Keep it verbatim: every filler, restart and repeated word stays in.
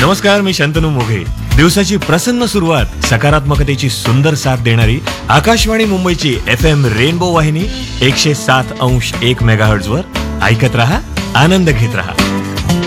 नमस्कार, मी शंतनू मोघे. दिवसाची प्रसन्न सुरुवात सकारात्मकतेची सुंदर साथ देणारी आकाशवाणी मुंबईची एफ एम रेनबो वाहिनी एकशे सात अंश एक मेगाहर्ट्झ वर ऐकत रहा, आनंद घेत रहा.